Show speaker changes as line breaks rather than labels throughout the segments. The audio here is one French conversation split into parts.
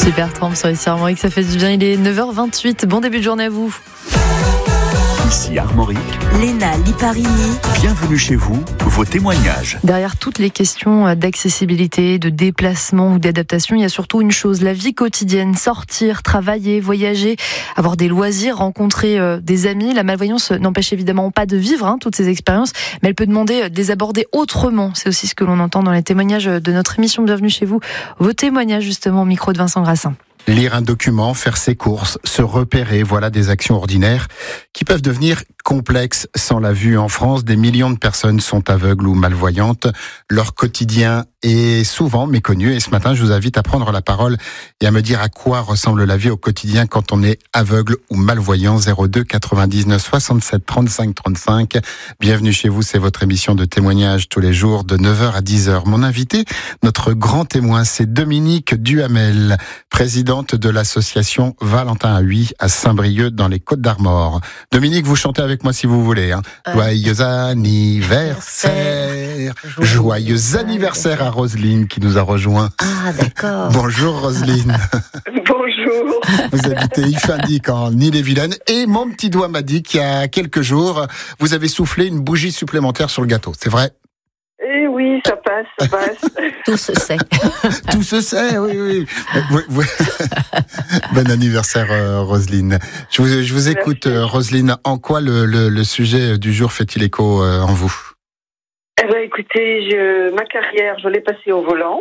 Super Tramp sur ici Armorique, ça fait du bien. Il est 9h28. Bon début de journée à vous.
Ici Armorique,
Léna Liparini.
bienvenue chez vous, vos témoignages.
Derrière toutes les questions d'accessibilité, de déplacement ou d'adaptation, il y a surtout une chose, la vie quotidienne. Sortir, travailler, voyager, avoir des loisirs, rencontrer des amis. La malvoyance n'empêche évidemment pas de vivre toutes ces expériences, mais elle peut demander de les aborder autrement. C'est aussi ce que l'on entend dans les témoignages de notre émission Bienvenue chez vous. Vos témoignages justement au micro de Vincent Grassin.
Lire un document, faire ses courses, se repérer, voilà des actions ordinaires qui peuvent devenir complexes sans la vue. En France, des millions de personnes sont aveugles ou malvoyantes. Leur quotidien est souvent méconnu et ce matin, je vous invite à prendre la parole et à me dire à quoi ressemble la vie au quotidien quand on est aveugle ou malvoyant. 02 99 67 35 35. Bienvenue chez vous, c'est votre émission de témoignage tous les jours de 9h à 10h. Mon invité, notre grand témoin, c'est Dominique Duhamel, présidente de l'association Valentin à Huy à Saint-Brieuc dans les Côtes-d'Armor. Dominique, vous chantez avec moi si vous voulez. Joyeux anniversaire. Joyeux anniversaire à Roselyne qui nous a rejoint.
Ah, d'accord.
Bonjour Roselyne.
Bonjour.
Vous habitez Ifindic en Ille-et-Vilaine et mon petit doigt m'a dit qu'il y a quelques jours, vous avez soufflé une bougie supplémentaire sur le gâteau. C'est vrai?
Eh oui, ça passe.
Tout se sait.
Tout se sait, oui. Bon anniversaire, Roselyne. Je vous écoute, Roselyne. En quoi le sujet du jour fait-il écho en vous?
Eh ben, écoutez, ma carrière, je l'ai passée au volant.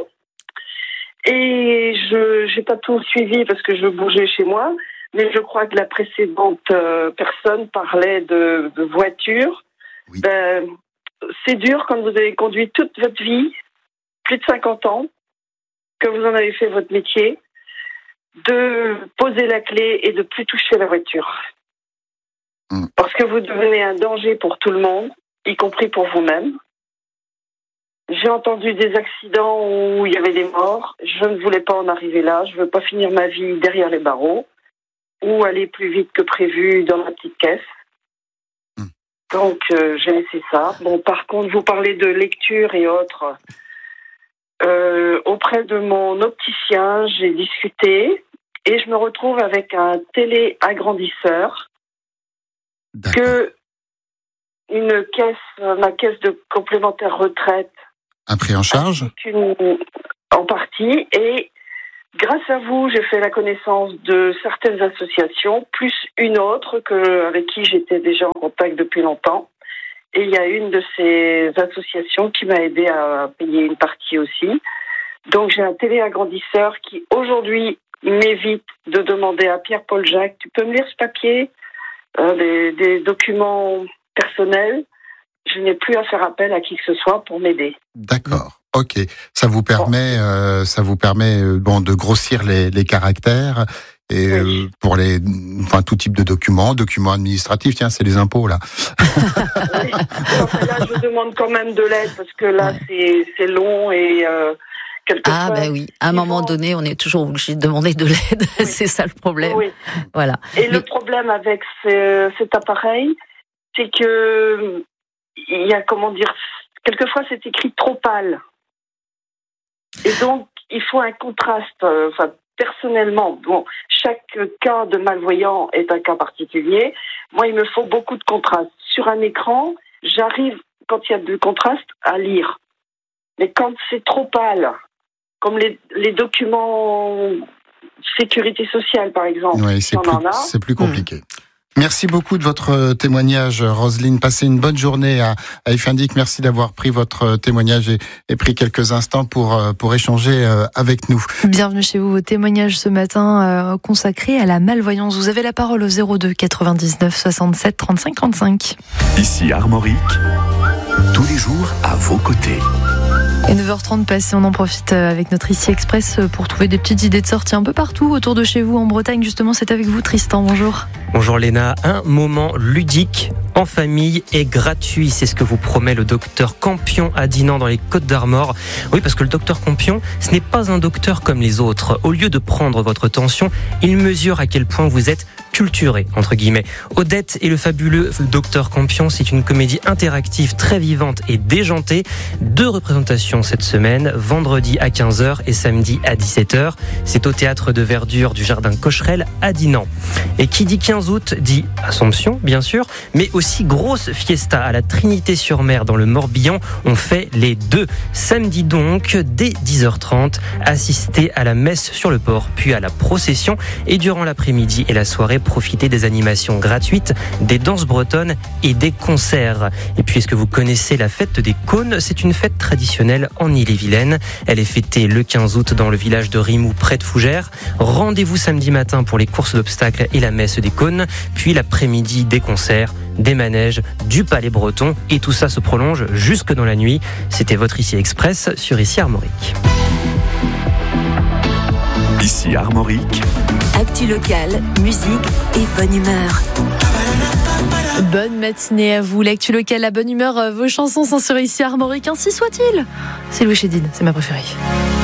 Et je n'ai pas tout suivi parce que je bougeais chez moi. Mais je crois que la précédente personne parlait de voiture.
Oui.
Ben, c'est dur quand vous avez conduit toute votre vie, plus de 50 ans, que vous en avez fait votre métier, de poser la clé et de plus toucher la voiture. Parce que vous devenez un danger pour tout le monde, y compris pour vous-même. J'ai entendu des accidents où il y avait des morts. Je ne voulais pas en arriver là. Je ne veux pas finir ma vie derrière les barreaux ou aller plus vite que prévu dans la petite caisse. Donc, j'ai laissé ça. Bon, par contre, vous parlez de lecture et autres. Auprès de mon opticien, j'ai discuté et je me retrouve avec un téléagrandisseur que une caisse, ma caisse de complémentaire retraite,
un prix en charge
en partie. Et grâce à vous, j'ai fait la connaissance de certaines associations, plus une autre avec qui j'étais déjà en contact depuis longtemps. Et il y a une de ces associations qui m'a aidé à payer une partie aussi. Donc j'ai un téléagrandisseur qui aujourd'hui m'évite de demander à Pierre-Paul Jacques, tu peux me lire ce papier, des documents personnels. Je n'ai plus à faire appel à qui que ce soit pour m'aider.
D'accord. Ok, ça vous permet, de grossir les caractères et
oui.
Pour tout type de documents administratifs. Tiens, c'est les impôts là.
Oui. Enfin, là, je demande quand même de l'aide parce que là, c'est long et quelquefois.
Ah ben oui, à un moment donné, on est toujours obligé de demander de l'aide. Oui. C'est ça le problème.
Oui.
Voilà.
Et le problème avec cet appareil, c'est que il y a quelquefois c'est écrit trop pâle. Et donc, il faut un contraste. Personnellement, chaque cas de malvoyant est un cas particulier. Moi, il me faut beaucoup de contraste. Sur un écran, j'arrive, quand il y a de contraste, à lire. Mais quand c'est trop pâle, comme les documents sécurité sociale, par exemple,
oui, c'est plus compliqué. Merci beaucoup de votre témoignage, Roselyne. Passez une bonne journée à Ifindic. Merci d'avoir pris votre témoignage et pris quelques instants pour échanger avec nous.
Bienvenue chez vous. Vos témoignages ce matin consacrés à la malvoyance. Vous avez la parole au 02 99 67 35 35.
Ici Armorique, tous les jours à vos côtés.
Et 9h30 passées, on en profite avec notre Ici Express pour trouver des petites idées de sortie un peu partout autour de chez vous en Bretagne. Justement, c'est avec vous Tristan, bonjour.
Bonjour Léna, un moment ludique en famille et gratuit, c'est ce que vous promet le docteur Campion à Dinan dans les Côtes-d'Armor. Oui, parce que le docteur Campion, ce n'est pas un docteur comme les autres. Au lieu de prendre votre tension, il mesure à quel point vous êtes culturés, entre guillemets. Odette et le fabuleux Docteur Campion, c'est une comédie interactive très vivante et déjantée. 2 représentations cette semaine, vendredi à 15h et samedi à 17h. C'est au théâtre de verdure du Jardin Cocherel à Dinan. Et qui dit 15 août dit Assomption, bien sûr, mais aussi grosse fiesta à la Trinité-sur-Mer dans le Morbihan. On fait les 2. Samedi donc, dès 10h30, assister à la messe sur le port, puis à la procession. Et durant l'après-midi et la soirée, profiter des animations gratuites, des danses bretonnes et des concerts. Et puis, est-ce que vous connaissez la fête des cônes ? C'est une fête traditionnelle en Ille-et-Vilaine. Elle est fêtée le 15 août dans le village de Rimou, près de Fougères. Rendez-vous samedi matin pour les courses d'obstacles et la messe des cônes. Puis l'après-midi, des concerts, des manèges, du palais breton. Et tout ça se prolonge jusque dans la nuit. C'était votre Ici Express sur Ici Armorique.
Ici Armorique.
Actu locale, musique et bonne humeur.
Bonne matinée à vous. L'actu locale, la bonne humeur, vos chansons sont sur Ici Armorique. Ainsi soit-il. C'est Louis Chédid, c'est ma préférée.